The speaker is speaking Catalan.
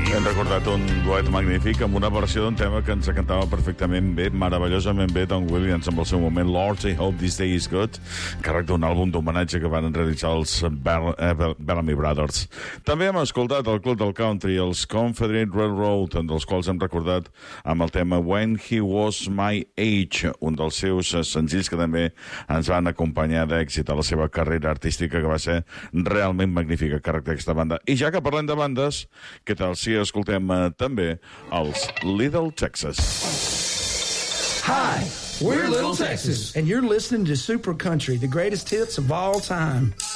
Hem recordat un duet magnífic amb una versió d'un tema que ens cantava perfectament bé, meravellosament bé, Don Williams amb el seu moment, Lord, I Hope This Day Is Good, càrrec d'un àlbum d'homenatge que van realitzar els Bellamy Brothers. També hem escoltat el Club del Country, els Confederate Railroad, dels quals hem recordat amb el tema When He Was My Age, un dels seus senzills que també ens van acompanyar d'èxit a la seva carrera artística, que va ser realment magnífica, càrrec d'aquesta banda. I ja que parlem de bandes, què tal si escoltem també els Little Texas. Hi, we're Little Texas, and you're listening to Super Country, the greatest hits of all time.